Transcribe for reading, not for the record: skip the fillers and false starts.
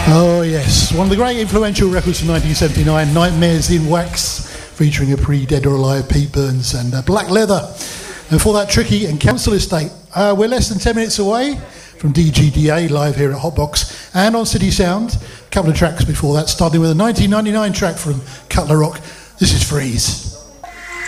Oh yes, one of the great influential records from 1979, Nightmares in Wax, featuring a pre-Dead or Alive Pete Burns and Black Leather. And for that, Tricky and Council Estate. We're less than 10 minutes away from DGDA live here at Hotbox and on City Sound. A couple of tracks before that, starting with a 1999 track from Cutler Rock. This is Freeze.